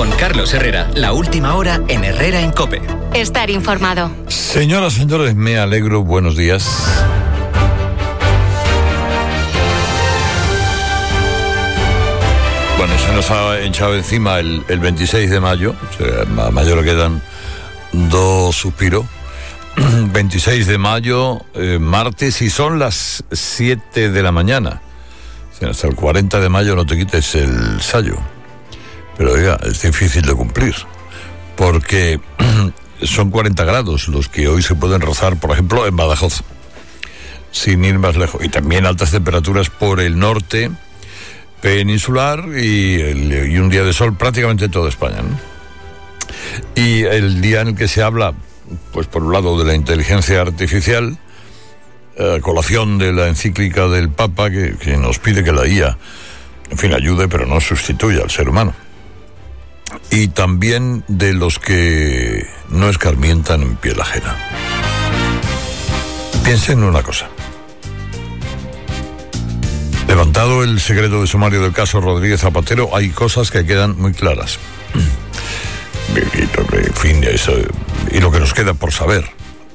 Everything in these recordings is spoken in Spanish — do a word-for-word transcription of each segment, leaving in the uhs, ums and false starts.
Con Carlos Herrera, la última hora en Herrera en COPE. Estar informado. Señoras, señores, me alegro. Buenos días. Bueno, se nos ha echado encima el, el veintiséis de mayo. O sea, a mayo le quedan dos suspiros. veintiséis de mayo, eh, martes, y son las siete de la mañana. O sea, hasta el cuarenta de mayo no te quites el sayo. Pero oiga, es difícil de cumplir, porque son cuarenta grados los que hoy se pueden rozar, por ejemplo, en Badajoz, sin ir más lejos. Y también altas temperaturas por el norte peninsular y, el, y un día de sol prácticamente en toda España, ¿no? Y el día en el que se habla, pues por un lado, de la inteligencia artificial, a colación de la encíclica del Papa, que, que nos pide que la I A, en fin, ayude, pero no sustituya al ser humano. Y también de los que no escarmientan en piel ajena. Piensen en una cosa. Levantado el secreto de sumario del caso Rodríguez Zapatero, hay cosas que quedan muy claras. En fin, eso, y lo que nos queda por saber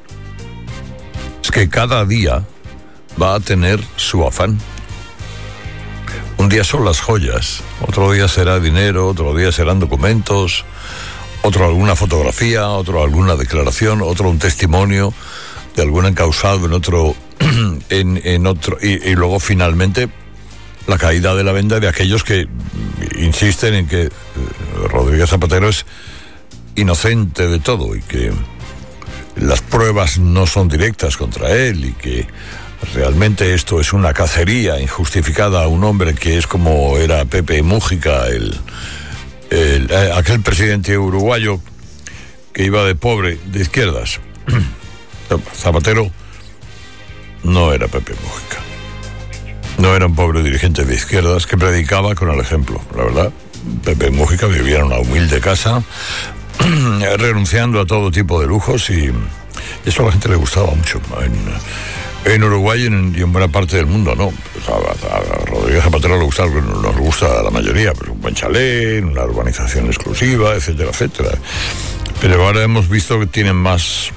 es que cada día va a tener su afán. Un día son las joyas, otro día será dinero, otro día serán documentos, otro alguna fotografía, otro alguna declaración, otro un testimonio de algún encausado en otro, en, en otro, y, y luego finalmente la caída de la venda de aquellos que insisten en que Rodríguez Zapatero es inocente de todo y que las pruebas no son directas contra él y que realmente esto es una cacería injustificada a un hombre que es como era Pepe Mújica, el, el, aquel presidente uruguayo que iba de pobre, de izquierdas. Zapatero no era Pepe Mújica. No era un pobre dirigente de izquierdas que predicaba con el ejemplo, la verdad. Pepe Mújica vivía en una humilde casa, renunciando a todo tipo de lujos, y eso a la gente le gustaba mucho. En, en Uruguay y en, y en buena parte del mundo, ¿no? Pues a, a, a Rodríguez Zapatero le gusta, nos gusta a la mayoría, pues un buen chalet, una urbanización exclusiva, etcétera, etcétera. Pero ahora hemos visto que tienen más,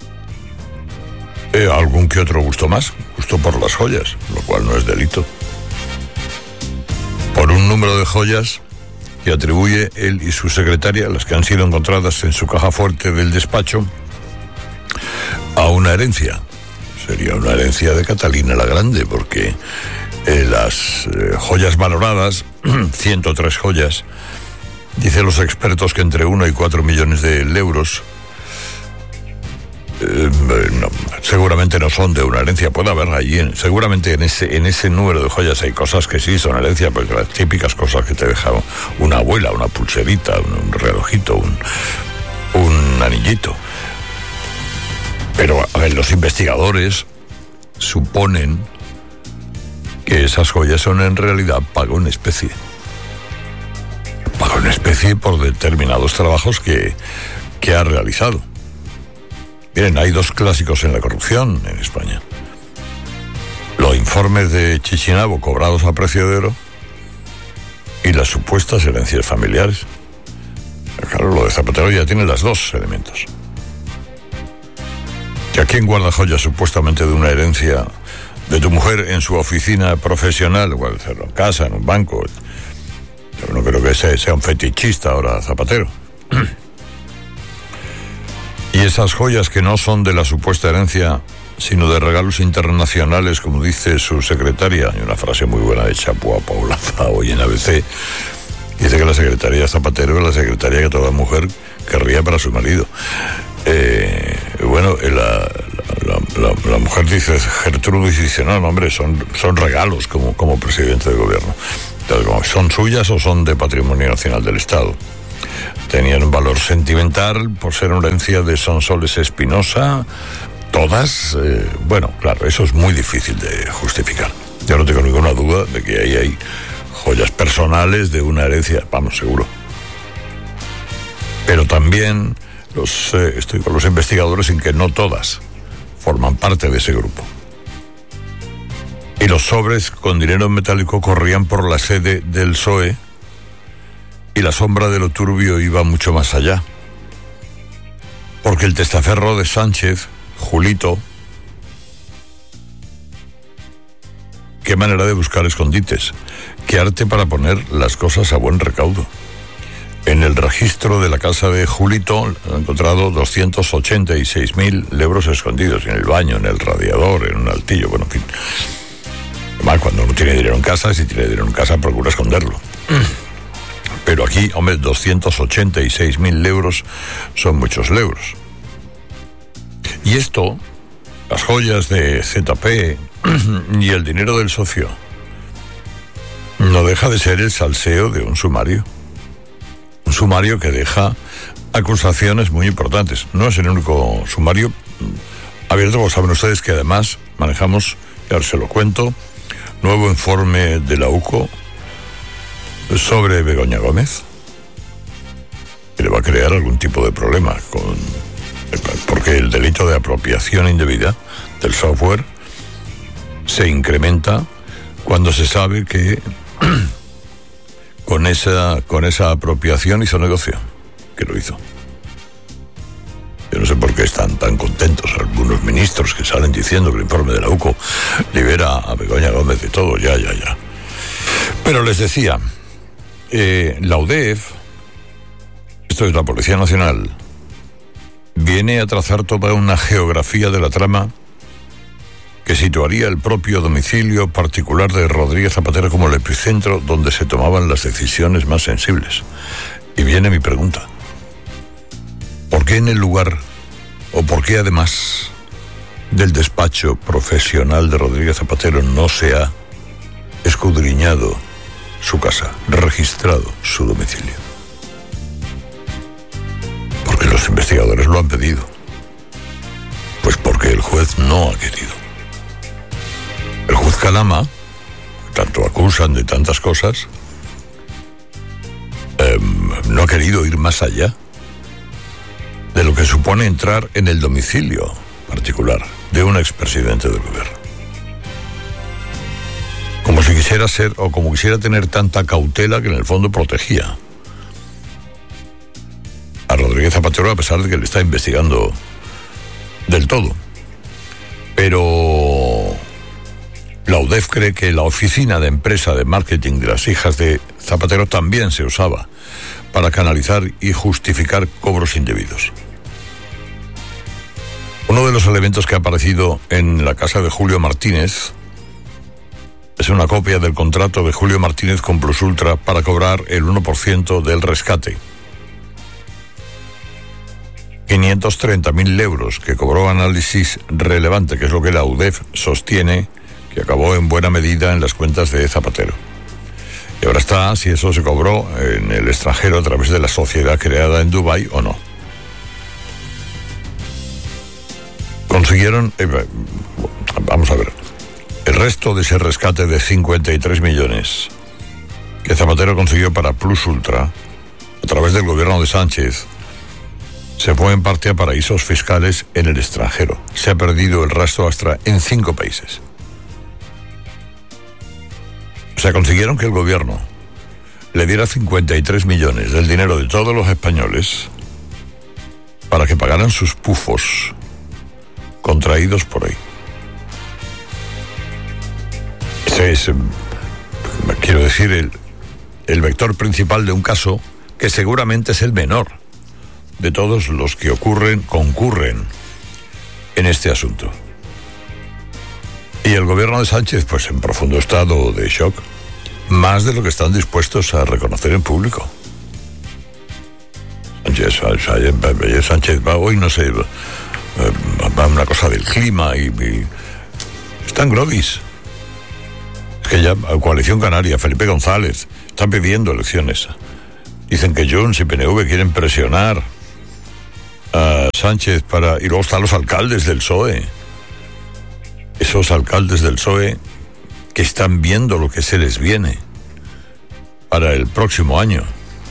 eh, algún que otro gusto más, gusto por las joyas, lo cual no es delito. Por un número de joyas que atribuye él y su secretaria, las que han sido encontradas en su caja fuerte del despacho, a una herencia. Sería una herencia de Catalina la Grande, porque eh, las eh, joyas valoradas, ciento tres joyas, dicen los expertos que entre uno y cuatro millones de euros, eh, no, seguramente no son de una herencia. Puede haber allí, en, seguramente en ese, en ese número de joyas hay cosas que sí son herencia, porque las típicas cosas que te deja una abuela, una pulserita, un, un relojito, un, un anillito. Pero, a ver, los investigadores suponen que esas joyas son en realidad pago en especie. Pago en especie por determinados trabajos que, que ha realizado. Miren, hay dos clásicos en la corrupción en España. Los informes de Chichinabo cobrados a precio de oro y las supuestas herencias familiares. Claro, lo de Zapatero ya tiene los dos elementos. ¿A quién guarda joyas supuestamente de una herencia de tu mujer en su oficina profesional? O en casa, en un banco. Yo no creo que sea, sea un fetichista ahora Zapatero. Y esas joyas que no son de la supuesta herencia, sino de regalos internacionales, como dice su secretaria, hay una frase muy buena de Chapo a Paulaza hoy en A B C, dice que la secretaria Zapatero es la secretaria que toda mujer querría para su marido. Eh, bueno, la, la, la, la mujer dice, Gertrudis dice, no, no, hombre, son, son regalos como, como presidente de gobierno. Entonces, ¿son suyas o son de patrimonio nacional del Estado? Tenían un valor sentimental por ser una herencia de Sonsoles Espinosa, todas, eh, bueno, claro, eso es muy difícil de justificar. Yo no tengo ninguna duda de que ahí hay joyas personales de una herencia, vamos, seguro. Pero también los, eh, estoy con los investigadores en que no todas forman parte de ese grupo. Y los sobres con dinero metálico corrían por la sede del P S O E Y la sombra de lo turbio iba mucho más allá. Porque el testaferro de Sánchez, Julito, qué manera de buscar escondites, qué arte para poner las cosas a buen recaudo. En el registro de la casa de Julito han encontrado doscientos ochenta y seis mil euros escondidos en el baño, en el radiador, en un altillo, bueno, en fin. Mal, cuando uno tiene dinero en casa, si tiene dinero en casa procura esconderlo. Pero aquí, hombre, doscientos ochenta y seis mil euros son muchos euros. Y esto, las joyas de Z P y el dinero del socio, no deja de ser el salseo de un sumario. Un sumario que deja acusaciones muy importantes. No es el único sumario abierto, como saben ustedes, que además manejamos, y ahora se lo cuento, nuevo informe de la U C O sobre Begoña Gómez, que le va a crear algún tipo de problema, con, porque el delito de apropiación indebida del software se incrementa cuando se sabe que con esa, con esa apropiación hizo negocio, que lo hizo. Yo no sé por qué están tan contentos algunos ministros que salen diciendo que el informe de la U C O libera a Begoña Gómez de todo, ya, ya, ya. Pero les decía, eh, la U D E F, esto es la Policía Nacional, viene a trazar toda una geografía de la trama que situaría el propio domicilio particular de Rodríguez Zapatero como el epicentro donde se tomaban las decisiones más sensibles. Y viene mi pregunta: ¿por qué en el lugar, o por qué además del despacho profesional de Rodríguez Zapatero no se ha escudriñado su casa, registrado su domicilio? Porque los investigadores lo han pedido. Pues porque el juez no ha querido. El juez Calama, tanto acusan de tantas cosas, eh, no ha querido ir más allá de lo que supone entrar en el domicilio particular de un expresidente del gobierno. Como si quisiera ser, o como quisiera tener tanta cautela que en el fondo protegía a Rodríguez Zapatero, a pesar de que le está investigando del todo. Pero la U D E F cree que la oficina de empresa de marketing de las hijas de Zapatero también se usaba para canalizar y justificar cobros indebidos. Uno de los elementos que ha aparecido en la casa de Julio Martínez es una copia del contrato de Julio Martínez con Plus Ultra para cobrar el uno por ciento del rescate. quinientos treinta mil euros que cobró Análisis Relevante, que es lo que la U D E F sostiene que acabó en buena medida en las cuentas de Zapatero. Y ahora está si eso se cobró en el extranjero a través de la sociedad creada en Dubái o no. Consiguieron, eh, vamos a ver, el resto de ese rescate de cincuenta y tres millones que Zapatero consiguió para Plus Ultra a través del gobierno de Sánchez se fue en parte a paraísos fiscales en el extranjero. Se ha perdido el rastro hasta en cinco países. O sea, consiguieron que el gobierno le diera cincuenta y tres millones del dinero de todos los españoles para que pagaran sus pufos contraídos por ahí. Ese es, quiero decir, el, el vector principal de un caso que seguramente es el menor de todos los que ocurren, concurren en este asunto. Y el gobierno de Sánchez, pues en profundo estado de shock, más de lo que están dispuestos a reconocer en público. Sánchez, Sánchez, Sánchez va hoy, no sé, va una cosa del clima y, y están groguis. Es que ya Coalición Canaria, Felipe González, están pidiendo elecciones. Dicen que Junts y P N V quieren presionar a Sánchez para... Y luego están los alcaldes del P S O E. Esos alcaldes del P S O E que están viendo lo que se les viene para el próximo año.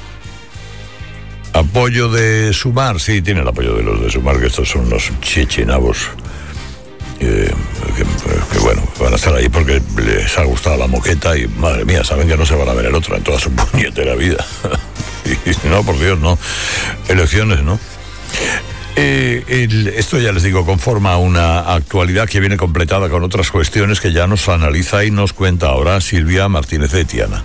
Apoyo de Sumar, sí, tiene el apoyo de los de Sumar, que estos son unos chichinabos eh, que, que bueno, van a estar ahí porque les ha gustado la moqueta y madre mía, saben que no se van a ver el otro en toda su puñetera vida. Dice, no, por Dios, no. Elecciones, ¿no? Eh, el, esto ya les digo, conforma una actualidad que viene completada con otras cuestiones que ya nos analiza y nos cuenta ahora Silvia Martínez de Tiana.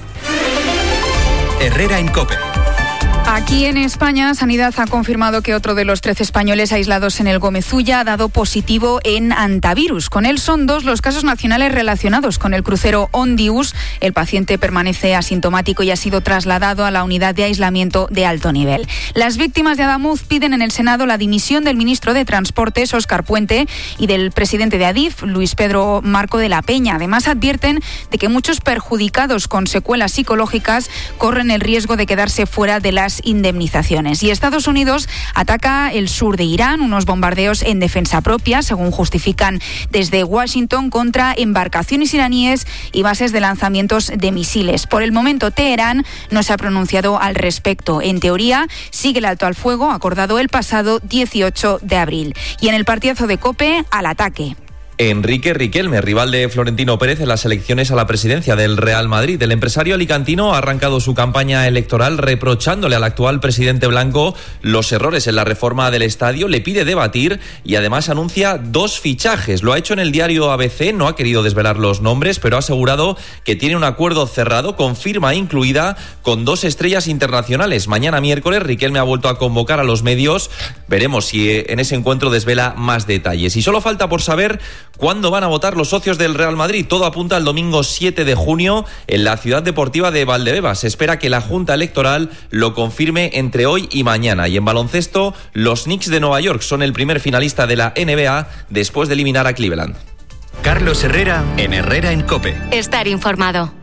Herrera en COPE. Aquí en España, Sanidad ha confirmado que otro de los trece españoles aislados en el Gómez Ulla ha dado positivo en antivirus. Con él son dos los casos nacionales relacionados con el crucero Ondius. El paciente permanece asintomático y ha sido trasladado a la unidad de aislamiento de alto nivel. Las víctimas de Adamuz piden en el Senado la dimisión del ministro de Transportes, Óscar Puente, y del presidente de Adif, Luis Pedro Marco de la Peña. Además, advierten de que muchos perjudicados con secuelas psicológicas corren el riesgo de quedarse fuera de las indemnizaciones. Y Estados Unidos ataca el sur de Irán, unos bombardeos en defensa propia, según justifican desde Washington, contra embarcaciones iraníes y bases de lanzamientos de misiles. Por el momento, Teherán no se ha pronunciado al respecto. En teoría, sigue el alto al fuego acordado el pasado dieciocho de abril. Y en el partidazo de COPE, al ataque. Enrique Riquelme, rival de Florentino Pérez en las elecciones a la presidencia del Real Madrid. El empresario alicantino ha arrancado su campaña electoral reprochándole al actual presidente blanco los errores en la reforma del estadio, le pide debatir y además anuncia dos fichajes. Lo ha hecho en el diario A B C, no ha querido desvelar los nombres, pero ha asegurado que tiene un acuerdo cerrado con firma incluida con dos estrellas internacionales. Mañana miércoles Riquelme ha vuelto a convocar a los medios. Veremos si en ese encuentro desvela más detalles. Y solo falta por saber ¿cuándo van a votar los socios del Real Madrid? Todo apunta al domingo siete de junio en la ciudad deportiva de Valdebebas. Se espera que la Junta Electoral lo confirme entre hoy y mañana. Y en baloncesto, los Knicks de Nueva York son el primer finalista de la N B A después de eliminar a Cleveland. Carlos Herrera en Herrera en COPE. Estar informado.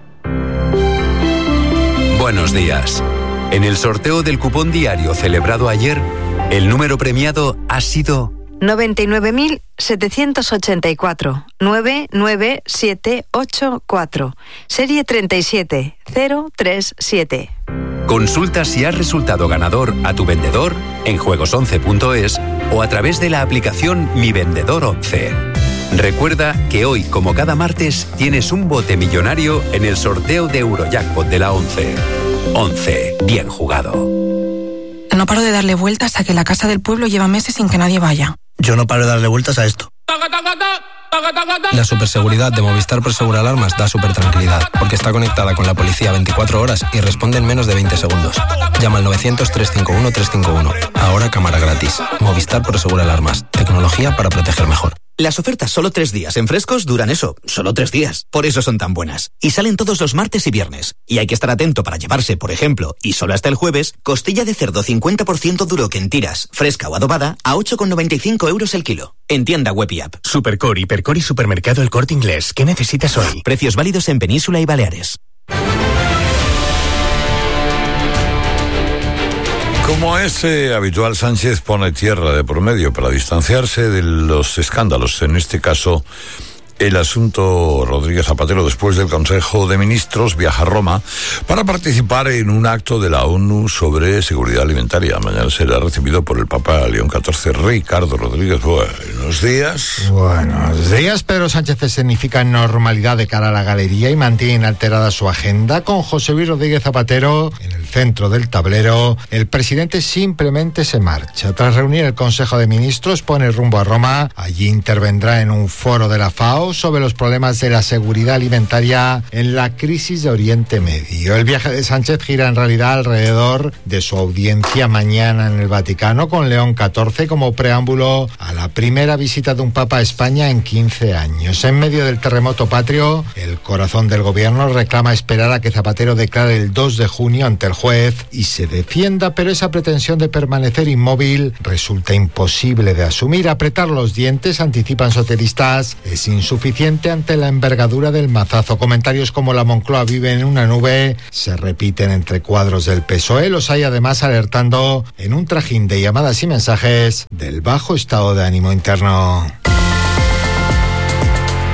Buenos días. En el sorteo del cupón diario celebrado ayer, el número premiado ha sido noventa y nueve mil setecientos ochenta y cuatro, nueve nueve siete ocho cuatro, serie treinta y siete cero tres siete. Consulta si has resultado ganador a tu vendedor en juegos once punto es o a través de la aplicación Mi Vendedor once. Recuerda que hoy, como cada martes, tienes un bote millonario en el sorteo de Eurojackpot de la once. once, bien jugado. No paro de darle vueltas a que la casa del pueblo lleva meses sin que nadie vaya. Yo no paro de darle vueltas a esto. La superseguridad de Movistar Prosegur Alarmas da super tranquilidad, porque está conectada con la policía veinticuatro horas y responde en menos de veinte segundos. Llama al novecientos, trescientos cincuenta y uno, trescientos cincuenta y uno. Ahora cámara gratis. Movistar Prosegur Alarmas. Tecnología para proteger mejor. Las ofertas solo tres días en Frescos duran eso, solo tres días. Por eso son tan buenas. Y salen todos los martes y viernes. Y hay que estar atento para llevarse, por ejemplo, y solo hasta el jueves, costilla de cerdo cincuenta por ciento duro que en tiras, fresca o adobada, a ocho con noventa y cinco euros el kilo. En tienda web y app. Supercore, Hipercore y Supermercado El Corte Inglés. ¿Qué necesitas hoy? Precios válidos en Península y Baleares. Como es eh, habitual, Sánchez pone tierra de por medio para distanciarse de los escándalos. En este caso, el asunto Rodríguez Zapatero. Después del Consejo de Ministros, viaja a Roma para participar en un acto de la ONU sobre seguridad alimentaria. Mañana será recibido por el Papa León catorce. Ricardo Rodríguez, buenos días. Buenos días. Pedro Sánchez escenifica normalidad de cara a la galería y mantiene inalterada su agenda. Con José Luis Rodríguez Zapatero en el centro del tablero, el presidente simplemente se marcha. Tras reunir el Consejo de Ministros, pone rumbo a Roma. Allí intervendrá en un foro de la FAO sobre los problemas de la seguridad alimentaria en la crisis de Oriente Medio. El viaje de Sánchez gira en realidad alrededor de su audiencia mañana en el Vaticano con León catorce como preámbulo a la primera visita de un papa a España en quince años. En medio del terremoto patrio, el corazón del gobierno reclama esperar a que Zapatero declare el dos de junio ante el juez y se defienda, pero esa pretensión de permanecer inmóvil resulta imposible de asumir. Apretar los dientes, anticipan socialistas, es insuficiente ante la envergadura del mazazo. Comentarios como la Moncloa vive en una nube se repiten entre cuadros del P S O E. Los hay además alertando en un trajín de llamadas y mensajes del bajo estado de ánimo interno.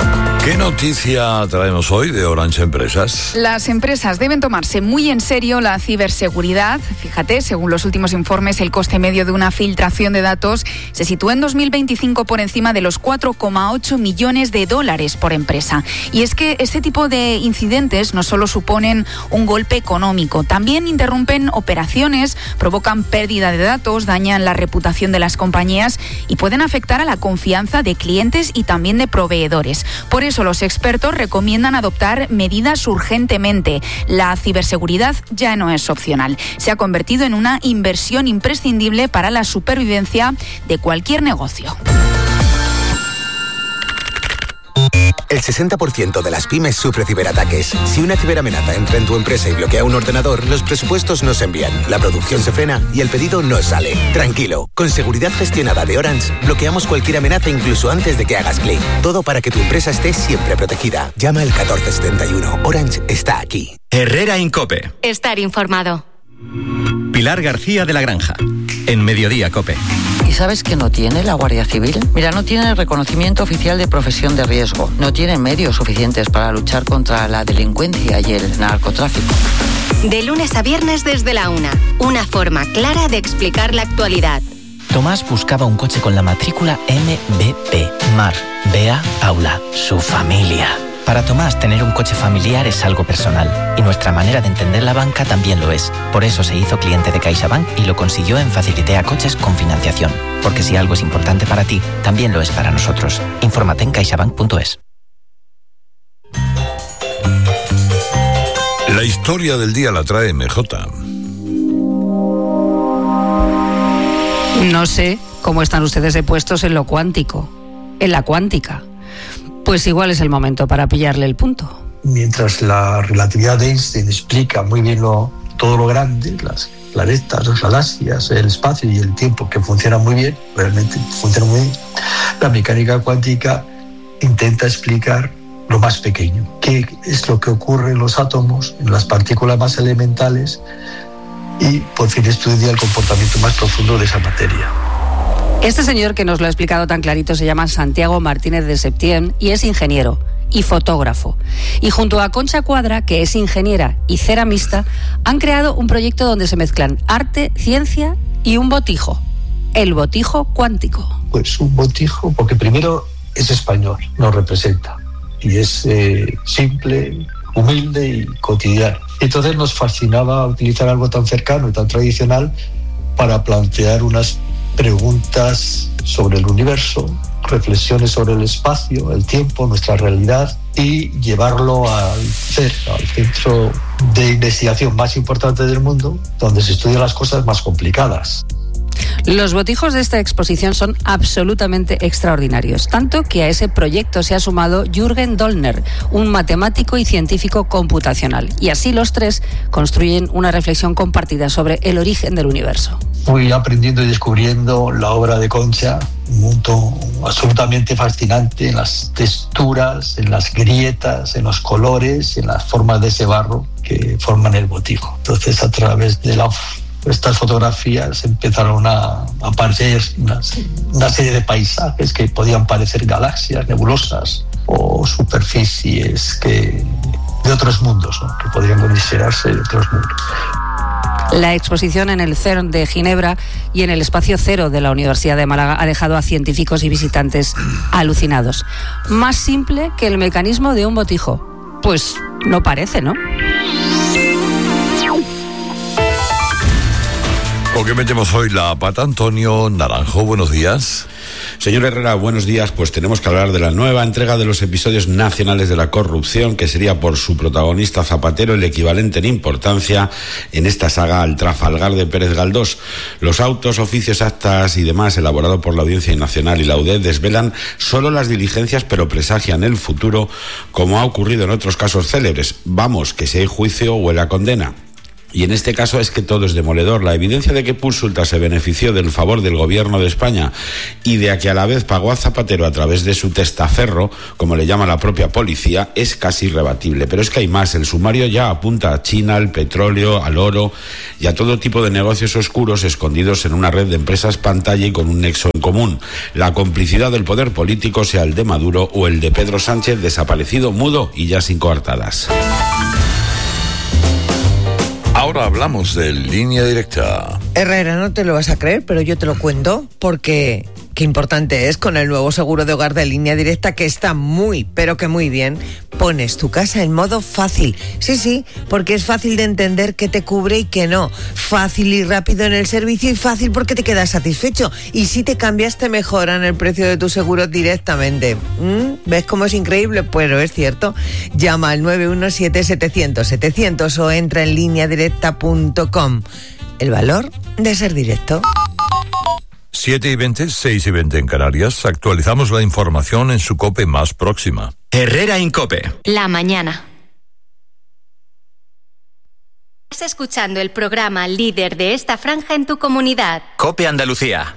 ¿Qué noticia traemos hoy de Orange Empresas? Las empresas deben tomarse muy en serio la ciberseguridad. Fíjate, según los últimos informes, el coste medio de una filtración de datos se sitúa en dos mil veinticinco por encima de los cuatro coma ocho millones de dólares por empresa. Y es que este tipo de incidentes no solo suponen un golpe económico, también interrumpen operaciones, provocan pérdida de datos, dañan la reputación de las compañías y pueden afectar a la confianza de clientes y también de proveedores. Por eso los expertos recomiendan adoptar medidas urgentemente. La ciberseguridad ya no es opcional. Se ha convertido en una inversión imprescindible para la supervivencia de cualquier negocio. El sesenta por ciento de las pymes sufre ciberataques. Si una ciberamenaza entra en tu empresa y bloquea un ordenador, los presupuestos no se envían, la producción se frena y el pedido no sale. Tranquilo, con seguridad gestionada de Orange, bloqueamos cualquier amenaza incluso antes de que hagas clic. Todo para que tu empresa esté siempre protegida. Llama al catorce setenta y uno. Orange está aquí. Herrera en COPE. Estar informado. Pilar García de la Granja, en Mediodía COPE. ¿Y sabes qué no tiene la Guardia Civil? Mira, no tiene el reconocimiento oficial de profesión de riesgo, no tiene medios suficientes para luchar contra la delincuencia y el narcotráfico. De lunes a viernes desde la una, una forma clara de explicar la actualidad. Tomás buscaba un coche con la matrícula M B P, Mar, Bea, Paula, su familia. Para Tomás, tener un coche familiar es algo personal, y nuestra manera de entender la banca también lo es. Por eso se hizo cliente de CaixaBank y lo consiguió en Facilitea Coches con financiación. Porque si algo es importante para ti, también lo es para nosotros. Infórmate en caixabank punto es. La historia del día la trae M J. No sé cómo están ustedes de puestos en lo cuántico, en la cuántica. Pues igual es el momento para pillarle el punto. Mientras la relatividad de Einstein explica muy bien lo, todo lo grande, las planetas, las galaxias, el espacio y el tiempo, que funcionan muy bien, realmente funcionan muy bien, la mecánica cuántica intenta explicar lo más pequeño, qué es lo que ocurre en los átomos, en las partículas más elementales, y por fin estudia el comportamiento más profundo de esa materia. Este señor que nos lo ha explicado tan clarito se llama Santiago Martínez de Septién y es ingeniero y fotógrafo. Y junto a Concha Cuadra, que es ingeniera y ceramista, han creado un proyecto donde se mezclan arte, ciencia y un botijo, el botijo cuántico. Pues un botijo, porque primero es español, nos representa, y es eh, simple, humilde y cotidiano. Entonces nos fascinaba utilizar algo tan cercano y tan tradicional para plantear unas preguntas sobre el universo, reflexiones sobre el espacio, el tiempo, nuestra realidad, y llevarlo al C E R, al centro de investigación más importante del mundo, donde se estudian las cosas más complicadas. Los botijos de esta exposición son absolutamente extraordinarios, tanto que a ese proyecto se ha sumado Jürgen Dollner, un matemático y científico computacional, y así los tres construyen una reflexión compartida sobre el origen del universo. Fui aprendiendo y descubriendo la obra de Concha, un mundo absolutamente fascinante en las texturas, en las grietas, en los colores, en las formas de ese barro que forman el botijo. Entonces, a través de la estas fotografías empezaron a aparecer una, una serie de paisajes que podían parecer galaxias, nebulosas o superficies que, de otros mundos, ¿no? Que podrían considerarse de otros mundos. La exposición en el CERN de Ginebra y en el Espacio Cero de la Universidad de Málaga ha dejado a científicos y visitantes alucinados. Más simple que el mecanismo de un botijo. Pues no parece, ¿no? ¿Por qué metemos hoy la pata? Antonio Naranjo, buenos días. Señor Herrera, buenos días. Pues tenemos que hablar de la nueva entrega de los episodios nacionales de la corrupción, que sería por su protagonista Zapatero el equivalente en importancia en esta saga al Trafalgar de Pérez Galdós. Los autos, oficios, actas y demás elaborados por la Audiencia Nacional y la U D E desvelan solo las diligencias, pero presagian el futuro, como ha ocurrido en otros casos célebres. Vamos, que si hay juicio huele a condena. Y en este caso es que todo es demoledor. La evidencia de que Pulsulta se benefició del favor del gobierno de España y de que a la vez pagó a Zapatero a través de su testaferro, como le llama la propia policía, es casi irrebatible. Pero es que hay más. El sumario ya apunta a China, al petróleo, al oro y a todo tipo de negocios oscuros escondidos en una red de empresas pantalla y con un nexo en común: la complicidad del poder político, sea el de Maduro o el de Pedro Sánchez, desaparecido, mudo y ya sin coartadas. Ahora hablamos de Línea Directa. Herrera, no te lo vas a creer, pero yo te lo cuento porque qué importante es con el nuevo seguro de hogar de Línea Directa, que está muy, pero que muy bien. Pones tu casa en modo fácil. Sí, sí, porque es fácil de entender qué te cubre y qué no. Fácil y rápido en el servicio y fácil porque te quedas satisfecho. Y si te cambias, te mejoran el precio de tu seguro directamente. ¿Mm? ¿Ves cómo es increíble? Pero es cierto. Llama al nueve uno siete, setecientos, setecientos o entra en línea directa punto com. El valor de ser directo. siete y veinte, seis y veinte en Canarias. Actualizamos la información en su COPE más próxima. Herrera Incope. La mañana. Estás escuchando el programa líder de esta franja en tu comunidad. COPE Andalucía.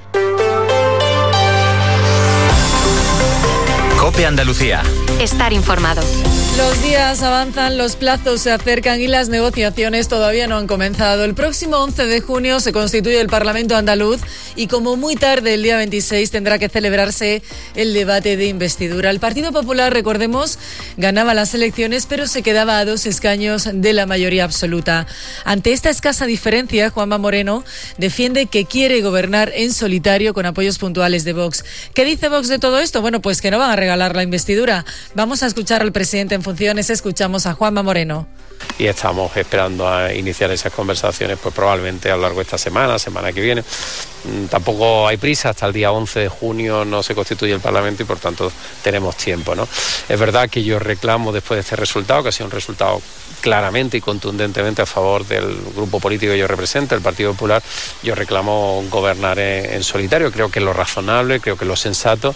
COPE Andalucía. Estar informado. Los días avanzan, los plazos se acercan y las negociaciones todavía no han comenzado. El próximo once de junio se constituye el Parlamento andaluz y como muy tarde, el día veintiséis, tendrá que celebrarse el debate de investidura. El Partido Popular, recordemos, ganaba las elecciones, pero se quedaba a dos escaños de la mayoría absoluta. Ante esta escasa diferencia, Juanma Moreno defiende que quiere gobernar en solitario con apoyos puntuales de Vox. ¿Qué dice Vox de todo esto? Bueno, pues que no van a regalar la investidura. Vamos a escuchar al presidente en funciones, escuchamos a Juanma Moreno. Y estamos esperando a iniciar esas conversaciones, pues probablemente a lo largo de esta semana, semana que viene. Tampoco hay prisa, hasta el día once de junio no se constituye el Parlamento y por tanto tenemos tiempo, ¿no? Es verdad que yo reclamo después de este resultado, que ha sido un resultado claramente y contundentemente a favor del grupo político que yo represento, el Partido Popular, yo reclamo gobernar en, en solitario. Creo que es lo razonable, creo que es lo sensato.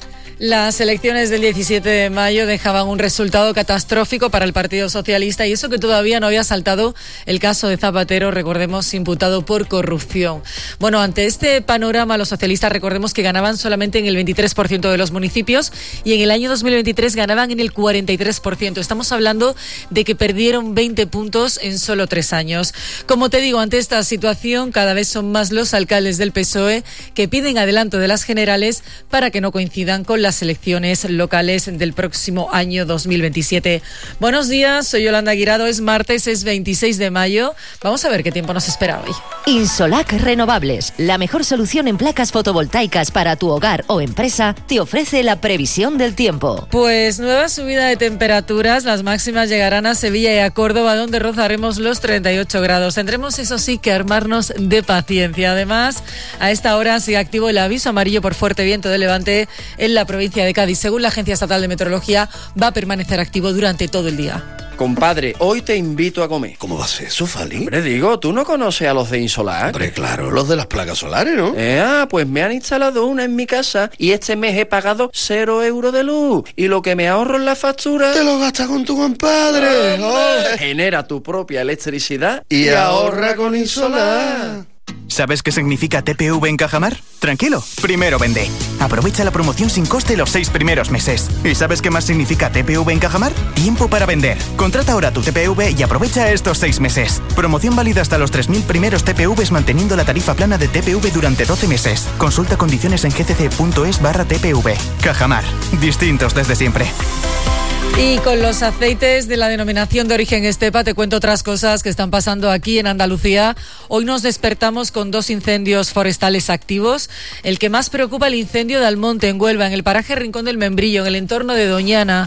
Las elecciones del diecisiete de mayo dejaban un resultado catastrófico para el Partido Socialista y eso que todavía no había saltado el caso de Zapatero, recordemos, imputado por corrupción. Bueno, ante este panorama, los socialistas, recordemos que ganaban solamente en el veintitrés por ciento de los municipios y en el año dos mil veintitrés ganaban en el cuarenta y tres por ciento. Estamos hablando de que perdieron veinte puntos en solo tres años. Como te digo, ante esta situación, cada vez son más los alcaldes del P S O E que piden adelanto de las generales para que no coincidan con las elecciones locales del próximo año dos mil veintisiete. Buenos días, soy Yolanda Guirado, es martes, es veintiséis de mayo. Vamos a ver qué tiempo nos espera hoy. Insolac Renovables, la mejor solución en placas fotovoltaicas para tu hogar o empresa, te ofrece la previsión del tiempo. Pues nueva subida de temperaturas, las máximas llegarán a Sevilla y a Córdoba, donde rozaremos los treinta y ocho grados. Tendremos, eso sí, que armarnos de paciencia. Además, a esta hora sigue activo el aviso amarillo por fuerte viento de levante en la provincia de Cádiz. Según la Agencia Estatal de Meteorología, va a permanecer activo durante todo el día. Compadre, hoy te invito a comer. ¿Cómo va a ser eso, Fali? Hombre, digo, ¿tú no conoces a los de Insolac? Hombre, claro, los de las placas solares, ¿no? Eh, ah, pues me han instalado una en mi casa y este mes he pagado cero euros de luz. Y lo que me ahorro en la factura... ¡Te lo gastas con tu compadre! Oh, genera tu propia electricidad y, y ahorra con Insolac. ¿Sabes qué significa T P V en Cajamar? Tranquilo, primero vende. Aprovecha la promoción sin coste los seis primeros meses. ¿Y sabes qué más significa T P V en Cajamar? Tiempo para vender. Contrata ahora tu T P V y aprovecha estos seis meses. Promoción válida hasta los tres mil primeros T P Vs manteniendo la tarifa plana de T P V durante doce meses. Consulta condiciones en gcc.es barra T P V. Cajamar. Distintos desde siempre. Y con los aceites de la denominación de origen Estepa te cuento otras cosas que están pasando aquí en Andalucía. Hoy nos despertamos con dos incendios forestales activos. El que más preocupa, el incendio de Almonte en Huelva, en el paraje Rincón del Membrillo, en el entorno de Doñana.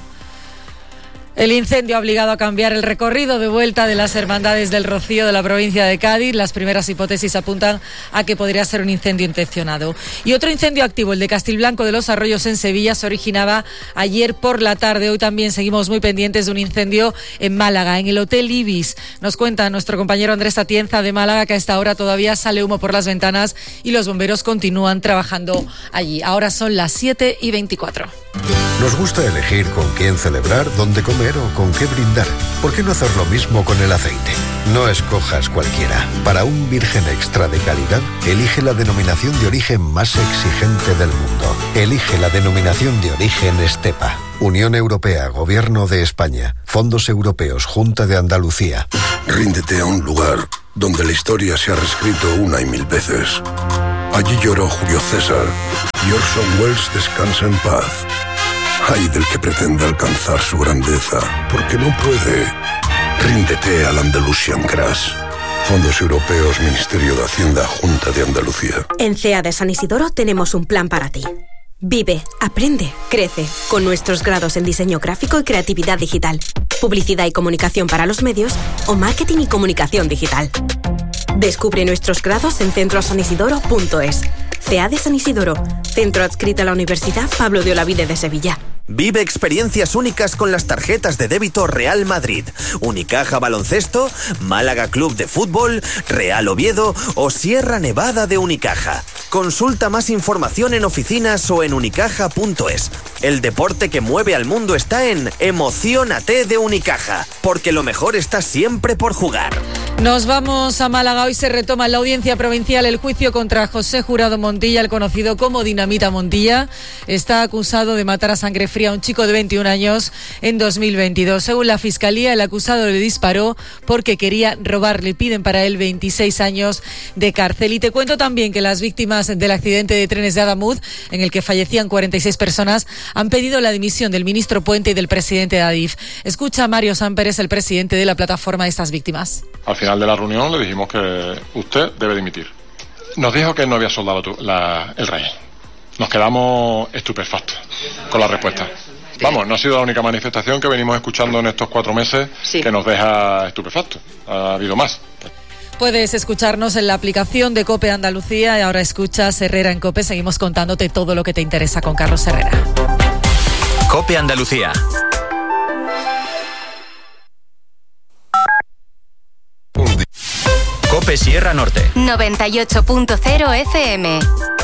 El incendio ha obligado a cambiar el recorrido de vuelta de las Hermandades del Rocío de la provincia de Cádiz. Las primeras hipótesis apuntan a que podría ser un incendio intencionado. Y otro incendio activo, el de Castilblanco de los Arroyos en Sevilla, se originaba ayer por la tarde. Hoy también seguimos muy pendientes de un incendio en Málaga, en el Hotel Ibis. Nos cuenta nuestro compañero Andrés Atienza de Málaga que a esta hora todavía sale humo por las ventanas y los bomberos continúan trabajando allí. Ahora son las siete y veinticuatro. Nos gusta elegir con quién celebrar, dónde comer comer o con qué brindar. ¿Por qué no hacer lo mismo con el aceite? No escojas cualquiera. Para un virgen extra de calidad, elige la denominación de origen más exigente del mundo. Elige la denominación de origen Estepa. Unión Europea, Gobierno de España, Fondos Europeos, Junta de Andalucía. Ríndete a un lugar donde la historia se ha reescrito una y mil veces. Allí lloró Julio César y Orson Welles descansa en paz. Ay del que pretenda alcanzar su grandeza, porque no puede. Ríndete al Andalusian Crash. Fondos Europeos, Ministerio de Hacienda, Junta de Andalucía. En C E A de San Isidoro tenemos un plan para ti. Vive, aprende, crece, con nuestros grados en diseño gráfico y creatividad digital, publicidad y comunicación para los medios o marketing y comunicación digital. Descubre nuestros grados en centro san isidoro punto es. C E A de San Isidoro, centro adscrito a la Universidad Pablo de Olavide de Sevilla. Vive experiencias únicas con las tarjetas de débito Real Madrid, Unicaja Baloncesto, Málaga Club de Fútbol, Real Oviedo o Sierra Nevada de Unicaja. Consulta más información en oficinas o en unicaja punto es. El deporte que mueve al mundo está en Emociónate de Unicaja, porque lo mejor está siempre por jugar. Nos vamos a Málaga. Hoy se retoma en la Audiencia Provincial el juicio contra José Jurado Montilla, el conocido como Dinamita Montilla. Está acusado de matar a sangre fría a un chico de veintiún años en dos mil veintidós. Según la Fiscalía, el acusado le disparó porque quería robarle. Piden para él veintiséis años de cárcel. Y te cuento también que las víctimas del accidente de trenes de Adamuz, en el que fallecían cuarenta y seis personas, han pedido la dimisión del ministro Puente y del presidente de Adif. Escucha a Mario Samperes, el presidente de la plataforma de estas víctimas. Al final de la reunión le dijimos que usted debe dimitir. Nos dijo que no había soldado la, el rey. Nos quedamos estupefactos con la respuesta. Vamos, no ha sido la única manifestación que venimos escuchando en estos cuatro meses sí. que nos deja estupefactos. Ha habido más. Puedes escucharnos en la aplicación de COPE Andalucía y ahora escuchas Herrera en COPE. Seguimos contándote todo lo que te interesa con Carlos Herrera. COPE Andalucía. COPE Sierra Norte. noventa y ocho punto cero F M.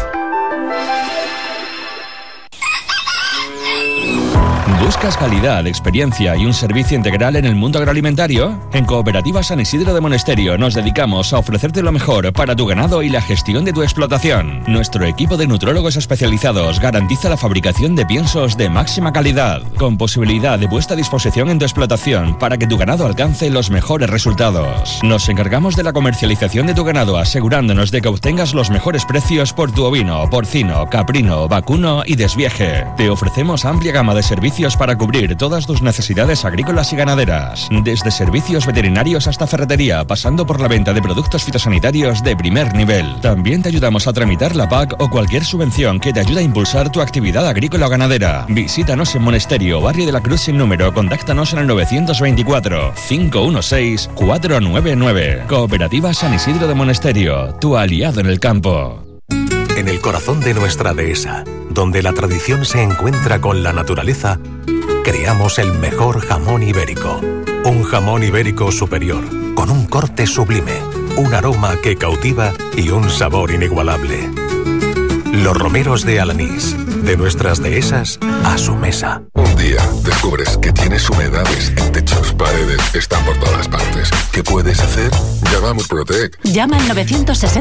¿Buscas calidad, experiencia y un servicio integral en el mundo agroalimentario? En Cooperativa San Isidro de Monesterio nos dedicamos a ofrecerte lo mejor para tu ganado y la gestión de tu explotación. Nuestro equipo de nutrólogos especializados garantiza la fabricación de piensos de máxima calidad, con posibilidad de puesta a disposición en tu explotación para que tu ganado alcance los mejores resultados. Nos encargamos de la comercialización de tu ganado, asegurándonos de que obtengas los mejores precios por tu ovino, porcino, caprino, vacuno y desvieje. Te ofrecemos amplia gama de servicios para cubrir todas tus necesidades agrícolas y ganaderas, desde servicios veterinarios hasta ferretería, pasando por la venta de productos fitosanitarios de primer nivel. También te ayudamos a tramitar la P A C o cualquier subvención que te ayude a impulsar tu actividad agrícola o ganadera. Visítanos en Monesterio, Barrio de la Cruz sin número. Contáctanos en el novecientos veinticuatro, cinco dieciséis, cuatro nueve nueve. Cooperativa San Isidro de Monesterio, tu aliado en el campo. En el corazón de nuestra dehesa, donde la tradición se encuentra con la naturaleza, creamos el mejor jamón ibérico. Un jamón ibérico superior, con un corte sublime, un aroma que cautiva y un sabor inigualable. Los romeros de Alanís, de nuestras dehesas a su mesa. Un día descubres que tienes humedades en techos, paredes, están por todas partes. ¿Qué puedes hacer? Llama a Murprotec. Llama al novecientos sesenta